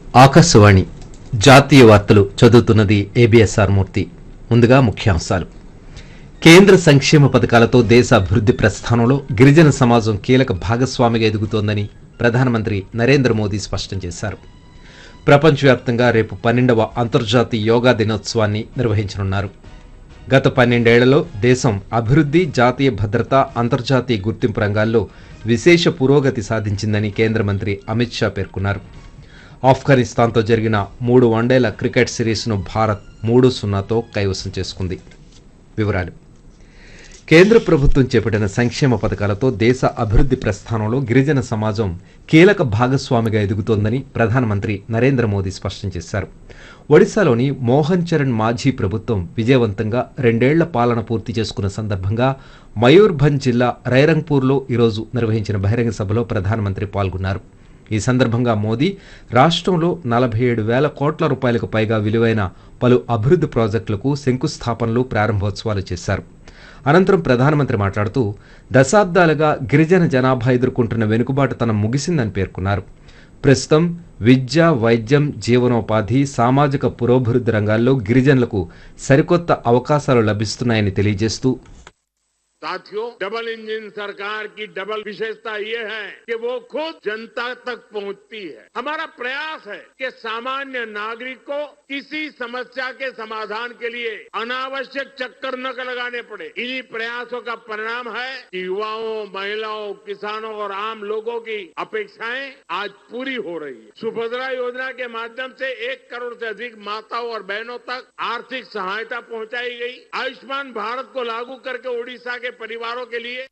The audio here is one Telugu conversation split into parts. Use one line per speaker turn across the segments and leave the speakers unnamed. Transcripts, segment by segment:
ఆకాశవాణి జాతీయ వార్తలు చదువుతున్నది ఏబిఎస్ఆర్ మూర్తి. ముందుగా ముఖ్యాంశాలు. కేంద్ర సంక్షేమ పథకాలతో దేశ అభివృద్ధి ప్రస్థానంలో గిరిజన సమాజం కీలక భాగస్వామిగా ఎదుగుతోందని ప్రధానమంత్రి నరేంద్ర మోదీ స్పష్టం చేశారు. ప్రపంచవ్యాప్తంగా రేపు 12వ అంతర్జాతీయ యోగా దినోత్సవాన్ని నిర్వహించనున్నారు. గత 12 ఏళ్లలో దేశం అభివృద్ధి, జాతీయ భద్రత, అంతర్జాతీయ గుర్తింపు రంగాల్లో విశేష పురోగతి సాధించిందని కేంద్ర మంత్రి అమిత్ షా పేర్కొన్నారు. ఆఫ్ఘనిస్తాన్తో జరిగిన 3 వన్డేల క్రికెట్ సిరీస్ను భారత్ 3-0తో కైవసం చేసుకుంది. వివరాలు. కేంద్ర ప్రభుత్వం చేపట్టిన సంక్షేమ పథకాలతో దేశ అభివృద్ధి ప్రస్థానంలో గిరిజన సమాజం కీలక భాగస్వామిగా ఎదుగుతోందని ప్రధానమంత్రి నరేంద్ర మోదీ స్పష్టం చేశారు. ఒడిశాలోని మోహన్ చరణ్ మాఝీ ప్రభుత్వం విజయవంతంగా 2 ఏళ్ల పాలన పూర్తి చేసుకున్న సందర్భంగా మయూర్భంజ్ జిల్లా రైరంగ్పూర్లో ఈరోజు నిర్వహించిన బహిరంగ సభలో ప్రధానమంత్రి పాల్గొన్నారు. ఈ సందర్భంగా మోదీ రాష్ట్రంలో 47,000 కోట్ల రూపాయలకు పైగా విలువైన పలు అభివృద్ధి ప్రాజెక్టులకు శంకుస్థాపనలు, ప్రారంభోత్సవాలు చేశారు. అనంతరం ప్రధానమంత్రి మాట్లాడుతూ దశాబ్దాలుగా గిరిజన జనాభా ఎదుర్కొంటున్న వెనుకబాటుతనం ముగిసిందని పేర్కొన్నారు. ప్రస్తుతం విద్య, వైద్యం, జీవనోపాధి, సామాజిక పురోభివృద్ధి రంగాల్లో గిరిజనులకు సరికొత్త అవకాశాలు లభిస్తున్నాయని తెలియజేస్తూ,
साथियों, डबल इंजन सरकार की डबल विशेषता ये है कि वो खुद जनता तक पहुंचती है. हमारा प्रयास है कि सामान्य नागरिक को किसी समस्या के समाधान के लिए अनावश्यक चक्कर न लगाने पड़े. इन्हीं प्रयासों का परिणाम है कि युवाओं, महिलाओं, किसानों और आम लोगों की अपेक्षाएं आज पूरी हो रही है. सुभद्रा योजना के माध्यम से 1 करोड़ से अधिक माताओं और बहनों तक आर्थिक सहायता पहुंचाई गई. आयुष्मान भारत को लागू करके ओडिशा के परिवारों के लिए.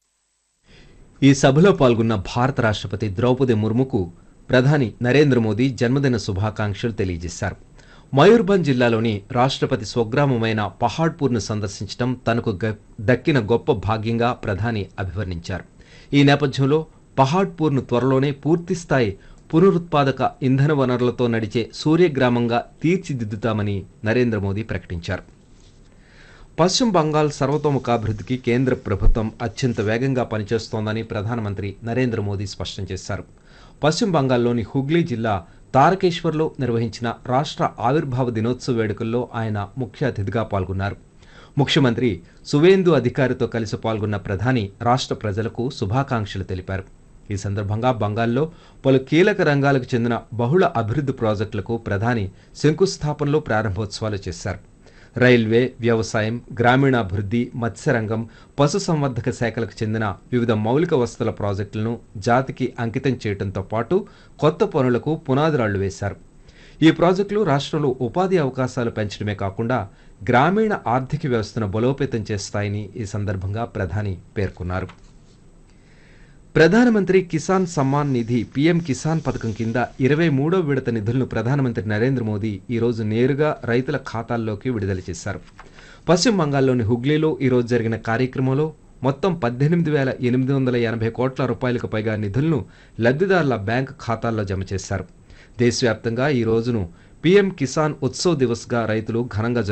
ఈ సభలో పాల్గొన్న భారత రాష్ట్రపతి ద్రౌపది ముర్ముకు ప్రధాని నరేంద్ర మోదీ జన్మదిన శుభాకాంక్షలు తెలియజేశారు. మయూర్భంజ్ జిల్లాలోని రాష్ట్రపతి స్వగ్రామమైన పహాడ్పూర్ను సందర్శించడం తనకు దక్కిన గొప్ప భాగ్యంగా ప్రధాని అభివర్ణించారు. ఈ నేపథ్యంలో పహాడ్పూర్ను త్వరలోనే పూర్తిస్థాయి పునరుత్పాదక ఇంధన వనరులతో నడిచే సూర్యగ్రామంగా తీర్చిదిద్దుతామని నరేంద్ర మోదీ ప్రకటించారు. పశ్చిమ బంగాల్ సర్వతోముఖాభివృద్ధికి కేంద్ర ప్రభుత్వం అత్యంత వేగంగా పనిచేస్తోందని ప్రధానమంత్రి నరేంద్ర మోదీ స్పష్టం చేశారు. పశ్చిమ బంగాల్లోని హుగ్లీ జిల్లా తారకేశ్వర్లో నిర్వహించిన రాష్ట్ర ఆవిర్భావ దినోత్సవ వేడుకల్లో ఆయన ముఖ్య అతిథిగా పాల్గొన్నారు. ముఖ్యమంత్రి సువేందు అధికారితో కలిసి పాల్గొన్న ప్రధాని రాష్ట్ర ప్రజలకు శుభాకాంక్షలు తెలిపారు. ఈ సందర్భంగా బంగాల్లో పలు కీలక రంగాలకు చెందిన బహుళ అభివృద్ధి ప్రాజెక్టులకు ప్రధాని శంకుస్థాపనలు, ప్రారంభోత్సవాలు చేశారు. రైల్వే, వ్యవసాయం, గ్రామీణాభివృద్ధి, మత్స్యరంగం, పశుసంవర్ధక శాఖలకు చెందిన వివిధ మౌలిక వసతుల ప్రాజెక్టులను జాతికి అంకితం చేయడంతో పాటు కొత్త పనులకు పునాదిరాళ్లు వేశారు. ఈ ప్రాజెక్టులు రాష్ట్రంలో ఉపాధి అవకాశాలు పెంచడమే కాకుండా గ్రామీణ ఆర్థిక వ్యవస్థను బలోపేతం చేస్తాయని ఈ సందర్భంగా ప్రధాని పేర్కొన్నారు. ప్రధానమంత్రి కిసాన్ సమ్మాన్ నిధి పీఎం కిసాన్ పథకం కింద 23వ విడత నిధులను ప్రధానమంత్రి నరేంద్ర మోదీ ఈరోజు నేరుగా రైతుల ఖాతాల్లోకి విడుదల చేశారు. పశ్చిమ బంగాల్లోని హుగ్లీలో ఈరోజు జరిగిన కార్యక్రమంలో మొత్తం 18,880 కోట్ల రూపాయలకు పైగా నిధులను లబ్ధిదారుల బ్యాంకు ఖాతాల్లో జమ చేశారు. దేశవ్యాప్తంగా ఈ రోజును పీఎం కిసాన్ ఉత్సవ్ దివస్గా రైతులు ఘనంగా